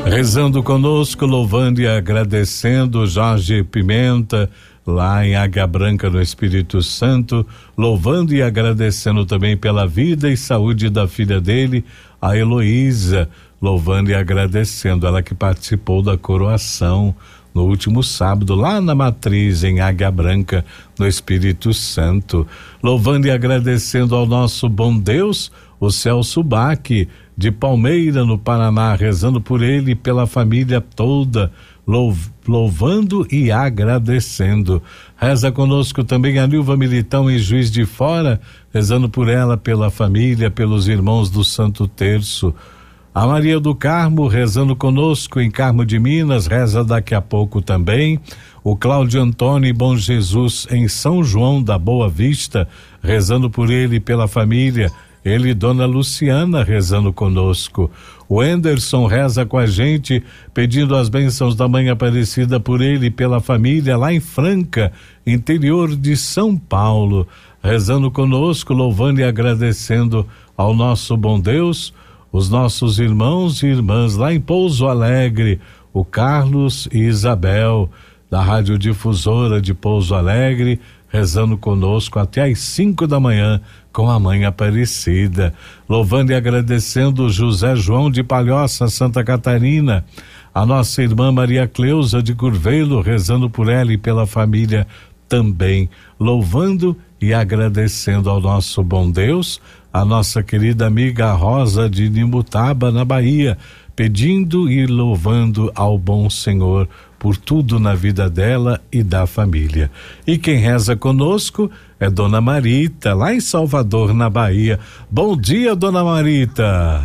Rezando conosco, louvando e agradecendo Jorge Pimenta, lá em Águia Branca, no Espírito Santo, louvando e agradecendo também pela vida e saúde da filha dele, a Heloísa, louvando e agradecendo, ela que participou da coroação no último sábado, lá na Matriz, em Águia Branca, no Espírito Santo, louvando e agradecendo ao nosso bom Deus, o Celso Baque, de Palmeira, no Paraná, rezando por ele e pela família toda, louvando e agradecendo. Reza conosco também a Nilva Militão em Juiz de Fora, rezando por ela, pela família, pelos irmãos do Santo Terço. A Maria do Carmo rezando conosco em Carmo de Minas, reza daqui a pouco também. O Cláudio Antônio Bom Jesus em São João da Boa Vista, rezando por ele e pela família. Ele e Dona Luciana rezando conosco. O Anderson reza com a gente, pedindo as bênçãos da Mãe Aparecida por ele e pela família lá em Franca, interior de São Paulo, rezando conosco, louvando e agradecendo ao nosso bom Deus, os nossos irmãos e irmãs lá em Pouso Alegre, o Carlos e Isabel, da Rádio Difusora de Pouso Alegre, rezando conosco até às 5 da manhã com a Mãe Aparecida, louvando e agradecendo José João de Palhoça, Santa Catarina, a nossa irmã Maria Cleusa de Curvelo, rezando por ela e pela família também, louvando e agradecendo ao nosso bom Deus, a nossa querida amiga Rosa de Nimutaba, na Bahia, pedindo e louvando ao bom Senhor por tudo na vida dela e da família. E quem reza conosco é Dona Marita, lá em Salvador, na Bahia. Bom dia, Dona Marita.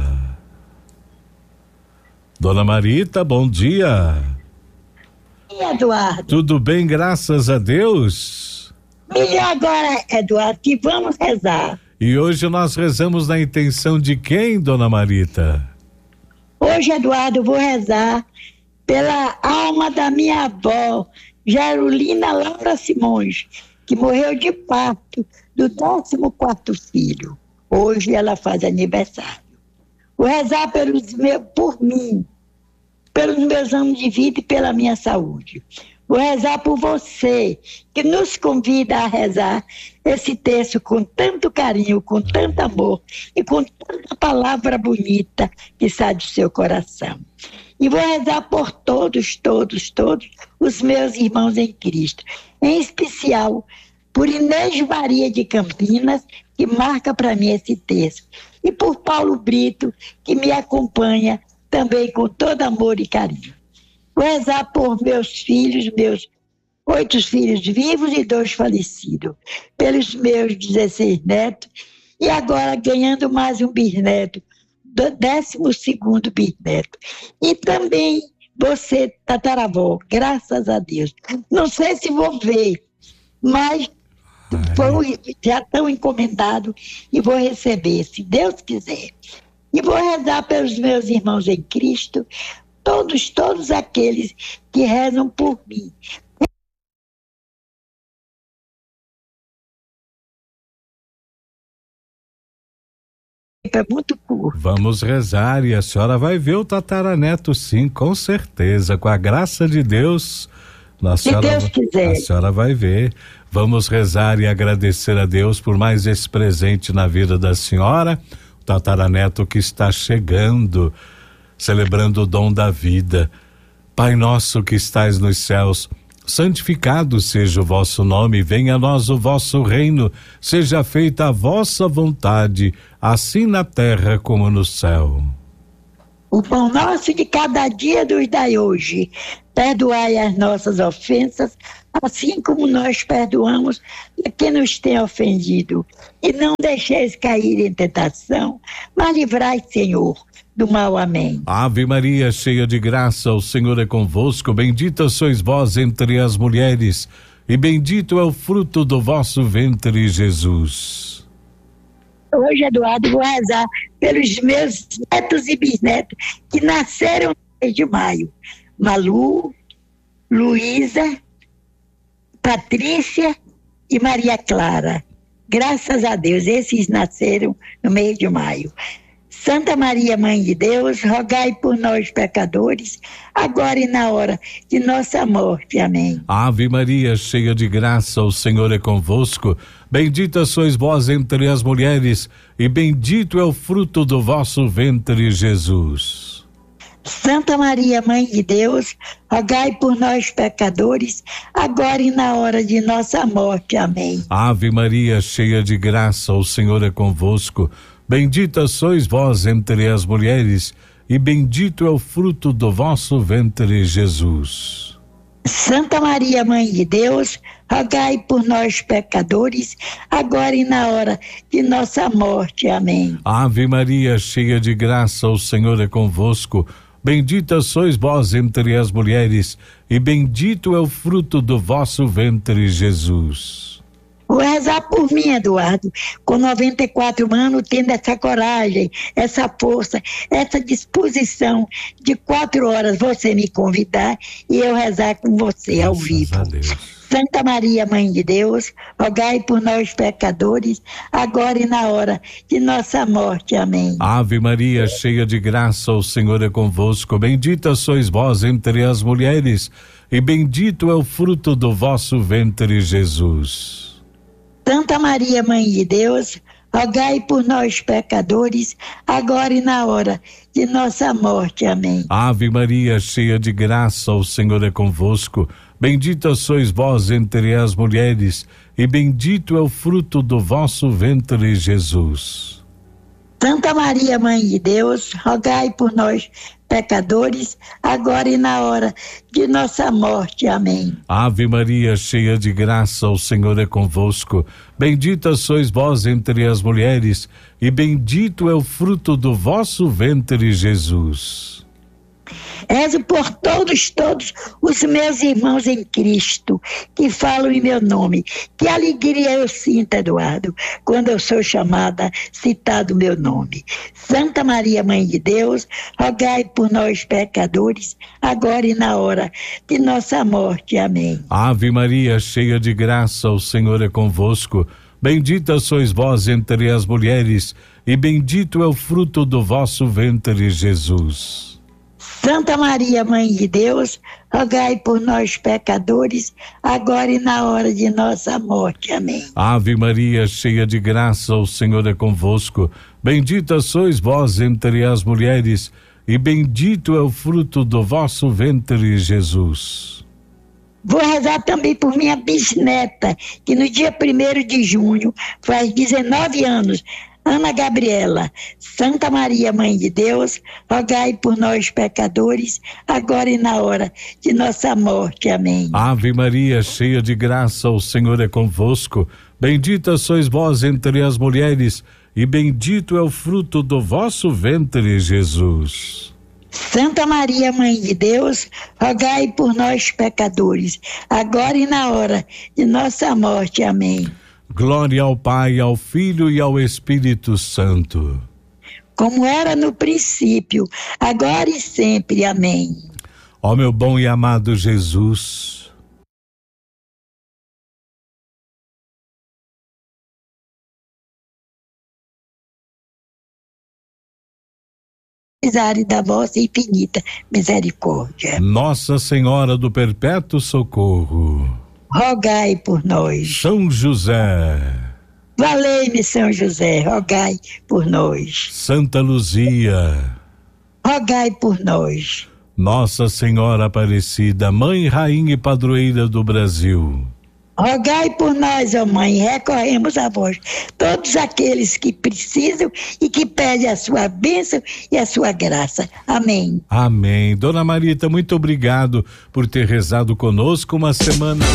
Dona Marita, bom dia. E Eduardo? Tudo bem, graças a Deus. Melhor agora, Eduardo, que vamos rezar. E hoje nós rezamos na intenção de quem, Dona Marita? Hoje, Eduardo, eu vou rezar pela alma da minha avó, Jarolina Laura Simões, que morreu de parto do 14º filho. Hoje ela faz aniversário. Vou rezar por mim, pelos meus anos de vida e pela minha saúde. Vou rezar por você, que nos convida a rezar esse texto com tanto carinho, com tanto amor e com tanta palavra bonita que sai do seu coração. E vou rezar por todos os meus irmãos em Cristo. Em especial por Inês Maria de Campinas, que marca para mim esse texto. E por Paulo Brito, que me acompanha também com todo amor e carinho. Vou rezar por meus filhos, meus 8 filhos vivos e 2 falecidos. Pelos meus 16 netos. E agora ganhando mais um bisneto. 12º bisneto. E também você, tataravó, graças a Deus. Não sei se vou ver, mas já estão encomendados e vou receber, se Deus quiser. E vou rezar pelos meus irmãos em Cristo, todos aqueles que rezam por mim. É muito curto. Vamos rezar e a senhora vai ver o tataraneto, sim, com certeza, com a graça de Deus. Se Deus quiser. A senhora vai ver. Vamos rezar e agradecer a Deus por mais esse presente na vida da senhora, o tataraneto que está chegando, celebrando o dom da vida. Pai nosso que estais nos céus, santificado seja o vosso nome, venha a nós o vosso reino, seja feita a vossa vontade, assim na terra como no céu. O pão nosso de cada dia nos dai hoje. Perdoai as nossas ofensas, assim como nós perdoamos a quem nos tem ofendido. E não deixeis cair em tentação, mas livrai, Senhor, do mal. Amém. Ave Maria, cheia de graça, o Senhor é convosco, bendita sois vós entre as mulheres, e bendito é o fruto do vosso ventre, Jesus. Hoje, Eduardo, vou rezar pelos meus netos e bisnetos que nasceram no mês de maio. Malu, Luísa, Patrícia e Maria Clara. Graças a Deus, esses nasceram no mês de maio. Santa Maria, Mãe de Deus, rogai por nós, pecadores, agora e na hora de nossa morte. Amém. Ave Maria, cheia de graça, o Senhor é convosco. Bendita sois vós entre as mulheres, e bendito é o fruto do vosso ventre, Jesus. Santa Maria, Mãe de Deus, rogai por nós, pecadores, agora e na hora de nossa morte. Amém. Ave Maria, cheia de graça, o Senhor é convosco. Bendita sois vós entre as mulheres, e bendito é o fruto do vosso ventre, Jesus. Santa Maria, Mãe de Deus, rogai por nós, pecadores, agora e na hora de nossa morte. Amém. Ave Maria, cheia de graça, o Senhor é convosco. Bendita sois vós entre as mulheres, e bendito é o fruto do vosso ventre, Jesus. Vou rezar por mim, Eduardo, com 94 anos, tendo essa coragem, essa força, essa disposição de 4 horas você me convidar e eu rezar com você ao vivo. Santa Maria, Mãe de Deus, rogai por nós, pecadores, agora e na hora de nossa morte. Amém. Ave Maria, cheia de graça, o Senhor é convosco. Bendita sois vós entre as mulheres, e bendito é o fruto do vosso ventre, Jesus. Santa Maria, Mãe de Deus, rogai por nós, pecadores, agora e na hora de nossa morte. Amém. Ave Maria, cheia de graça, o Senhor é convosco. Bendita sois vós entre as mulheres, e bendito é o fruto do vosso ventre, Jesus. Santa Maria, Mãe de Deus, rogai por nós, pecadores, agora e na hora de nossa morte. Amém. Ave Maria, cheia de graça, o Senhor é convosco. Bendita sois vós entre as mulheres, e bendito é o fruto do vosso ventre, Jesus. Rezo por todos os meus irmãos em Cristo que falam em meu nome. Que alegria eu sinto, Eduardo, quando eu sou chamada, citado meu nome. Santa Maria, Mãe de Deus, rogai por nós, pecadores, agora e na hora de nossa morte. Amém. Ave Maria, cheia de graça, o Senhor é convosco. Bendita sois vós entre as mulheres, e bendito é o fruto do vosso ventre, Jesus. Santa Maria, Mãe de Deus, rogai por nós, pecadores, agora e na hora de nossa morte. Amém. Ave Maria, cheia de graça, o Senhor é convosco. Bendita sois vós entre as mulheres, e bendito é o fruto do vosso ventre, Jesus. Vou rezar também por minha bisneta, que no dia 1º de junho faz 19 anos, Ana Gabriela. Santa Maria, Mãe de Deus, rogai por nós, pecadores, agora e na hora de nossa morte. Amém. Ave Maria, cheia de graça, o Senhor é convosco. Bendita sois vós entre as mulheres, e bendito é o fruto do vosso ventre, Jesus. Santa Maria, Mãe de Deus, rogai por nós, pecadores, agora e na hora de nossa morte. Amém. Glória ao Pai, ao Filho e ao Espírito Santo. Como era no princípio, agora e sempre. Amém. Ó meu bom e amado Jesus, da vossa infinita misericórdia. Nossa Senhora do Perpétuo Socorro, rogai por nós. São José, valei-me São José, rogai por nós. Santa Luzia, rogai por nós. Nossa Senhora Aparecida, Mãe, Rainha e Padroeira do Brasil, rogai por nós, ó Mãe, recorremos a vós, todos aqueles que precisam e que pedem a sua bênção e a sua graça. Amém. Amém. Dona Marita, muito obrigado por ter rezado conosco uma semana